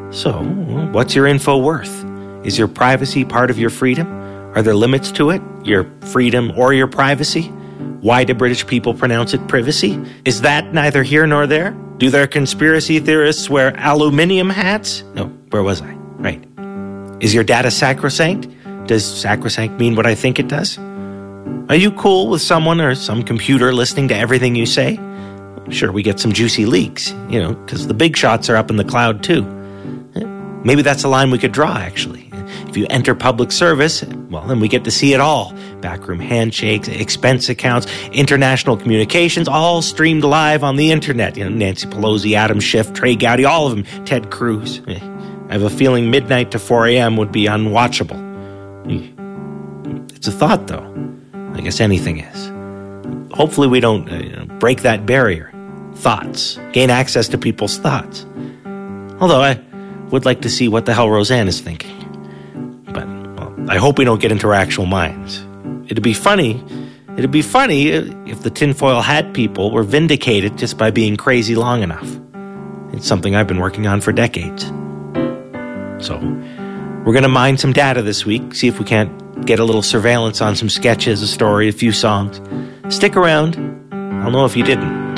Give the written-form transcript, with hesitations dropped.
So, what's your info worth? Is your privacy part of your freedom? Are there limits to it? Your freedom or your privacy? Why do British people pronounce it privacy? Is that neither here nor there? Do their conspiracy theorists wear aluminium hats? No, where was I? Right. Is your data sacrosanct? Does sacrosanct mean what I think it does? Are you cool with someone or some computer listening to everything you say? Sure, we get some juicy leaks, because the big shots are up in the cloud too. Maybe that's a line we could draw, actually. If you enter public service, well, then we get to see it all. Backroom handshakes, expense accounts, international communications, all streamed live on the internet. Nancy Pelosi, Adam Schiff, Trey Gowdy, all of them, Ted Cruz. I have a feeling midnight to 4 a.m. would be unwatchable. It's a thought, though. I guess anything is. Hopefully we don't break that barrier. Thoughts. Gain access to people's thoughts. Although I would like to see what the hell Roseanne is thinking. But, well, I hope we don't get into her actual minds. It'd be funny if the tinfoil hat people were vindicated just by being crazy long enough. It's something I've been working on for decades. So, we're going to mine some data this week, see if we can't get a little surveillance on some sketches, a story, a few songs. Stick around. I'll know if you didn't.